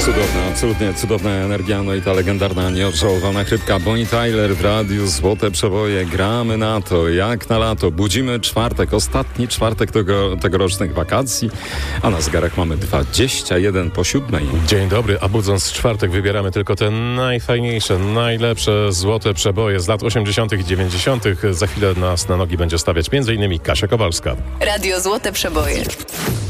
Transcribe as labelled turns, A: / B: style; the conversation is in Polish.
A: Cudowna, absolutnie cudowna energia, no i ta legendarna, nieodżałowana chrypka Bonnie Tyler w radiu Złote Przeboje. Gramy na to, jak na lato. Budzimy czwartek, ostatni czwartek tegorocznych wakacji, a na zegarach mamy 7:21.
B: Dzień dobry, a budząc czwartek wybieramy tylko te najfajniejsze, najlepsze Złote Przeboje z lat 80. i 90. Za chwilę nas na nogi będzie stawiać m.in. Kasia Kowalska.
C: Radio Złote Przeboje.